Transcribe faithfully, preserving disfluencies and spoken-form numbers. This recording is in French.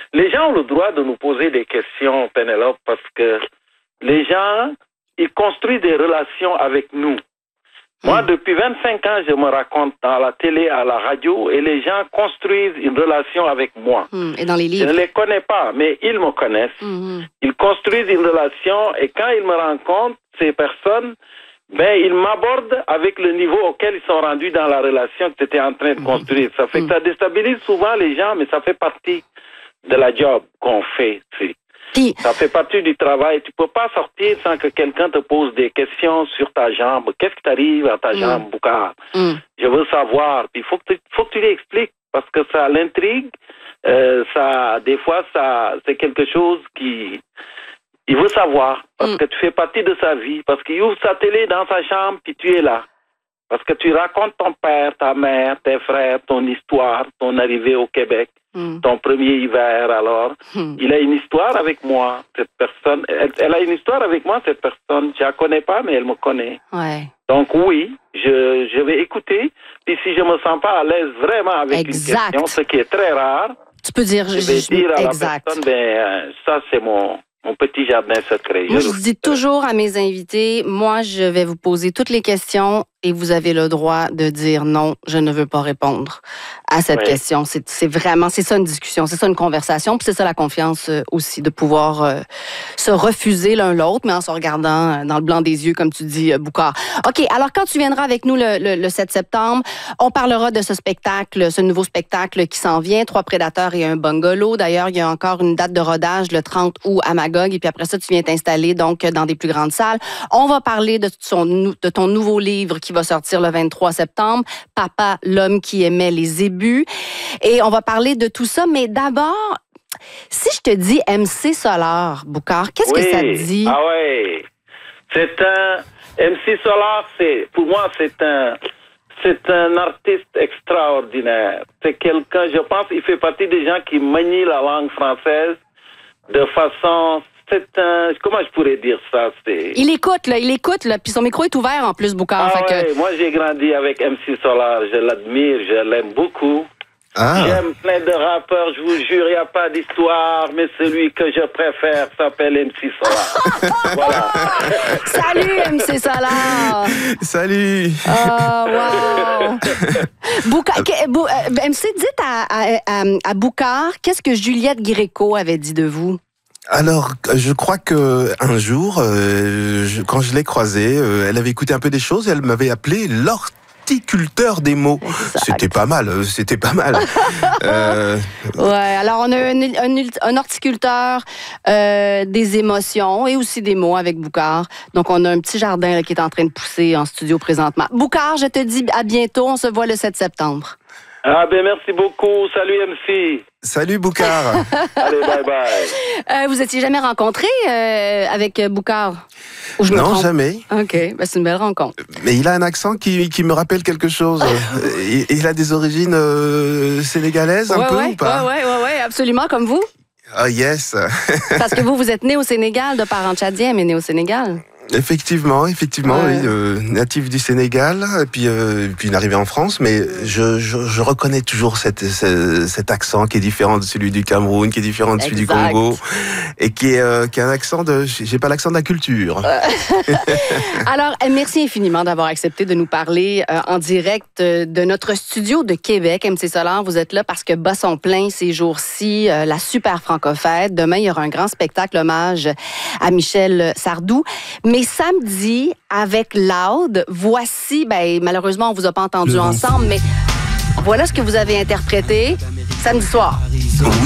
les gens ont le droit de nous poser des questions, Pénélope, parce que les gens, ils construisent des relations avec nous. Moi, depuis vingt-cinq ans, je me raconte à la télé, à la radio, et les gens construisent une relation avec moi. Mmh. Et dans les livres. Je ne les connais pas, mais ils me connaissent. Mmh. Ils construisent une relation, et quand ils me rencontrent, ces personnes, ben, ils m'abordent avec le niveau auquel ils sont rendus dans la relation que tu étais en train de construire. Ça fait que ça déstabilise souvent les gens, mais ça fait partie de la job qu'on fait, tu sais. Puis, ça fait partie du travail. Tu peux pas sortir sans que quelqu'un te pose des questions sur ta jambe. Qu'est-ce qui t'arrive à ta mm. jambe, Boucar? Mm. Je veux savoir. Puis il faut que tu, faut que tu lui expliques parce que ça l'intrigue. Euh, ça, des fois, ça, c'est quelque chose qui, il veut savoir parce mm. que tu fais partie de sa vie. Parce qu'il ouvre sa télé dans sa chambre puis tu es là. Parce que tu racontes ton père, ta mère, tes frères, ton histoire, ton arrivée au Québec. Mm. Ton premier hiver, alors. Mm. Il a une histoire avec moi, cette personne. Elle, elle a une histoire avec moi, cette personne. Je la connais pas, mais elle me connaît. Ouais. Donc oui, je, je vais écouter. Puis si je me sens pas à l'aise vraiment avec exact. une question, ce qui est très rare, tu peux dire, je vais je, dire à exact. la personne, ben, ça c'est mon... Mon petit jardin secret. Moi, je dis toujours à mes invités, moi, je vais vous poser toutes les questions et vous avez le droit de dire non, je ne veux pas répondre à cette ouais. question. C'est, c'est vraiment, c'est ça une discussion, c'est ça une conversation, puis c'est ça la confiance aussi, de pouvoir euh, se refuser l'un l'autre, mais en se regardant dans le blanc des yeux, comme tu dis, Boucar. OK, alors quand tu viendras avec nous le, le, le sept septembre, on parlera de ce spectacle, ce nouveau spectacle qui s'en vient, Trois prédateurs et un bungalow. D'ailleurs, il y a encore une date de rodage le trente août à Magog, et puis après ça, tu viens t'installer donc dans des plus grandes salles. On va parler de, son, de ton nouveau livre qui va sortir le vingt-trois septembre, Papa, l'homme qui aimait les ébus. Et on va parler de tout ça, mais d'abord, si je te dis M C Solar, Boucar, qu'est-ce oui. que ça te dit? Ah ouais, c'est un... M C Solar, c'est, pour moi, c'est un... C'est un artiste extraordinaire. C'est quelqu'un, je pense, il fait partie des gens qui manient la langue française de façon... C'est un... Comment je pourrais dire ça? C'est... Il écoute, là, il écoute, là, puis son micro est ouvert en plus, Boucar. Ah fait ouais, que... moi j'ai grandi avec M C Solar, je l'admire, je l'aime beaucoup. Ah. J'aime plein de rappeurs, je vous jure, il n'y a pas d'histoire, mais celui que je préfère s'appelle M C Solar. Voilà. Salut M C Solar! Salut! Oh, wow! Boucar, que, Bou, euh, M C, dites à, à, à, à Boucar, qu'est-ce que Juliette Gréco avait dit de vous? Alors, je crois que un jour, euh, je, quand je l'ai croisée, euh, elle avait écouté un peu des choses et elle m'avait appelé l'horticulteur des mots. Exact. C'était pas mal, c'était pas mal. euh... Ouais, alors on a un, un, un horticulteur euh, des émotions et aussi des mots avec Boucar. Donc on a un petit jardin là, qui est en train de pousser en studio présentement. Boucar, je te dis à bientôt, on se voit le sept septembre. Ah ben merci beaucoup, salut M C. Salut Boucar. Allez, bye bye. Euh, vous étiez jamais rencontré euh, avec Boucar? Ou je me non, trompe? jamais. OK, ben, c'est une belle rencontre. Mais il a un accent qui, qui me rappelle quelque chose. il, il a des origines euh, sénégalaises un ouais, peu ouais, ou pas? Oui, oui, oui, absolument, comme vous. Ah oh, yes. Parce que vous, vous êtes né au Sénégal, de parents tchadiens, mais né au Sénégal. Effectivement, effectivement, ouais. oui, euh, natif du Sénégal, et puis euh, puis arrivé en France, mais je, je je reconnais toujours cette, cette cet accent qui est différent de celui du Cameroun, qui est différent de celui exact. Du Congo, et qui est euh, qui est un accent de, j'ai pas l'accent de la culture. Alors, merci infiniment d'avoir accepté de nous parler euh, en direct de notre studio de Québec. M C Solar, vous êtes là parce que bas sont pleins ces jours-ci, euh, la super francofête. Demain, il y aura un grand spectacle hommage à Michel Sardou. Mais samedi, avec Loud, voici, ben, malheureusement, on vous a pas entendu ensemble, mais voilà ce que vous avez interprété samedi soir.